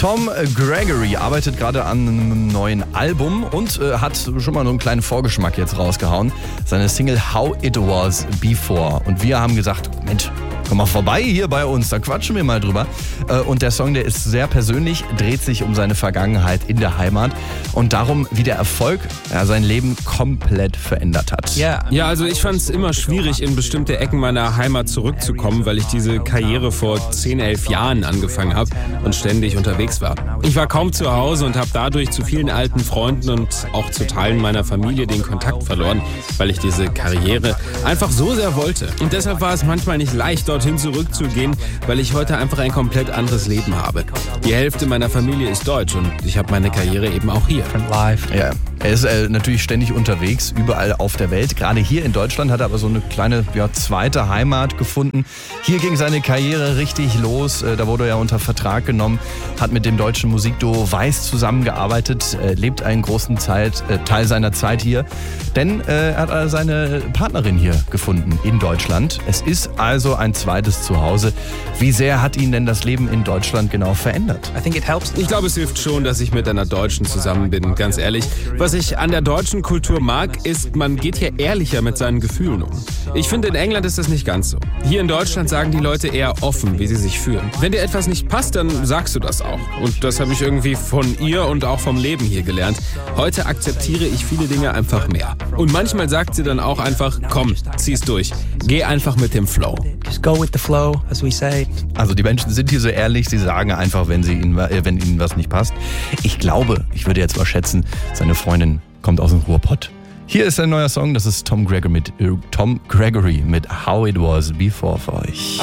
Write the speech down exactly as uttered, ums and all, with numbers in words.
Tom Gregory arbeitet gerade an einem neuen Album und äh, hat schon mal so einen kleinen Vorgeschmack jetzt rausgehauen. Seine Single How It Was Before. Und wir haben gesagt, Mensch, komm mal vorbei hier bei uns, da quatschen wir mal drüber. Und der Song, der ist sehr persönlich, dreht sich um seine Vergangenheit in der Heimat und darum, wie der Erfolg ja, sein Leben komplett verändert hat. Ja, also ich fand es immer schwierig, in bestimmte Ecken meiner Heimat zurückzukommen, weil ich diese Karriere vor zehn, elf Jahren angefangen habe und ständig unterwegs war. Ich war kaum zu Hause und habe dadurch zu vielen alten Freunden und auch zu Teilen meiner Familie den Kontakt verloren, weil ich diese Karriere einfach so sehr wollte. Und deshalb war es manchmal nicht leicht, dorthin zurückzugehen, weil ich heute einfach ein komplett anderes Leben habe. Die Hälfte meiner Familie ist deutsch und ich habe meine Karriere eben auch hier. Ja, er ist äh, natürlich ständig unterwegs, überall auf der Welt. Gerade hier in Deutschland hat er aber so eine kleine ja, zweite Heimat gefunden. Hier ging seine Karriere richtig los. Äh, da wurde er unter Vertrag genommen, hat mit dem deutschen Musikduo Weiß zusammengearbeitet, äh, lebt einen großen Zeit, äh, Teil seiner Zeit hier. Denn äh, er hat seine Partnerin hier gefunden in Deutschland. Es ist also ein zweites Zuhause. Wie sehr hat ihn denn das Leben in Deutschland genau verändert? Ich glaube, es hilft schon, dass ich mit einer Deutschen zusammen bin, ganz ehrlich. Was ich an der deutschen Kultur mag, ist, man geht hier ehrlicher mit seinen Gefühlen um. Ich finde, in England ist das nicht ganz so. Hier in Deutschland sagen die Leute eher offen, wie sie sich fühlen. Wenn dir etwas nicht passt, dann sagst du das auch. Und das habe ich irgendwie von ihr und auch vom Leben hier gelernt. Heute akzeptiere ich viele Dinge einfach mehr. Und manchmal sagt sie dann auch einfach, komm, zieh's durch. Geh einfach mit dem Flow. Just go with the flow, as we say. Also die Menschen sind hier so ehrlich, sie sagen einfach, wenn, sie ihnen, äh, wenn ihnen was nicht passt. Ich glaube, ich würde jetzt mal schätzen, seine Freundin kommt aus dem Ruhrpott. Hier ist ein neuer Song, das ist Tom Gregory mit, äh, Tom Gregory mit How It Was Before für euch.